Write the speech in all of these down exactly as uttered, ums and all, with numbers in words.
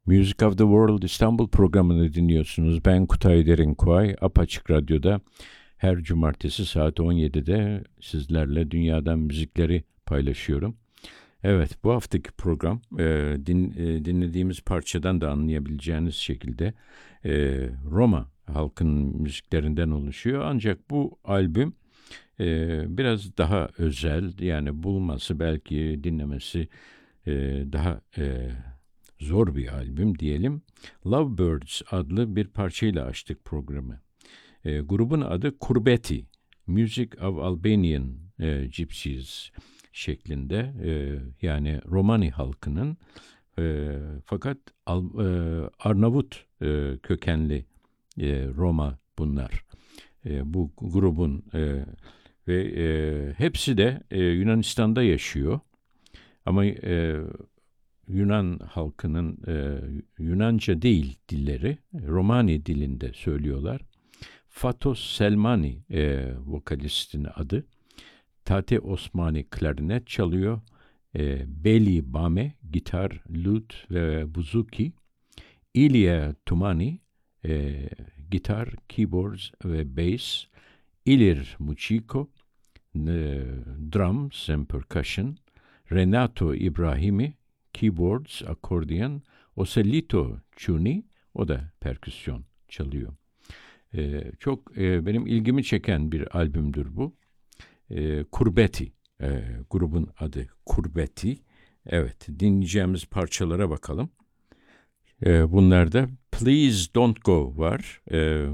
Music of the World İstanbul programını dinliyorsunuz. Ben Kutay Derinkuay, Apaçık Radyo'da her cumartesi saat on yedide sizlerle dünyadan müzikleri paylaşıyorum. Evet, bu haftaki program e, din, e, dinlediğimiz parçadan da anlayabileceğiniz şekilde e, Roma halkının müziklerinden oluşuyor. Ancak bu albüm e, biraz daha özel, yani bulması belki dinlemesi e, daha e, zor bir albüm diyelim. Lovebirds adlı bir parçayla açtık programı. E, grubun adı Kurbeti, Music of Albanian e, Gypsies şeklinde, e, yani Romani halkının e, fakat Al, e, Arnavut e, kökenli e, Roma bunlar. E, bu grubun e, ve e, hepsi de e, Yunanistan'da yaşıyor. Ama e, Yunan halkının e, Yunanca değil dilleri, Romani dilinde söylüyorlar. Fatos Selmani e, vokalistin adı. Tate Osmani klarnet çalıyor. E, Beli Bame gitar, lüt ve buzuki. İlya Tumani e, gitar, keyboards ve bass. İlir Muchiko e, drums and percussion. Renato İbrahimi keyboards, akordeon. Oselito Çuni, o da perküsyon çalıyor. Ee, çok e, benim ilgimi çeken bir albümdür bu. Ee, Kurbeti, e, grubun adı Kurbeti. Evet, dinleyeceğimiz parçalara bakalım. Ee, bunlarda Please Don't Go var. Ee,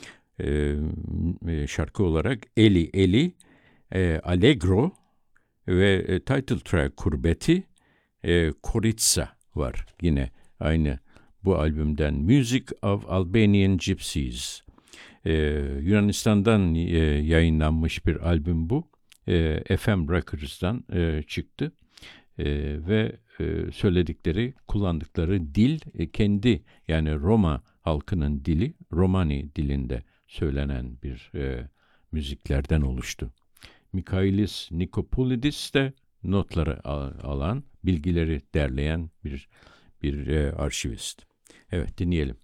e, şarkı olarak Eli Eli, e, Allegro ve e, title track Kurbeti, e, Koritsa var yine aynı bu albümden. Music of Albanian Gypsies. Ee, Yunanistan'dan e, yayınlanmış bir albüm bu. E, F M Records'dan e, çıktı. E, ve e, söyledikleri, kullandıkları dil e, kendi, yani Roma halkının dili, Romani dilinde söylenen bir e, müziklerden oluştu. Mikhailis Nikopoulidis de notları alan, bilgileri derleyen bir bir e, arşivist. Evet, dinleyelim.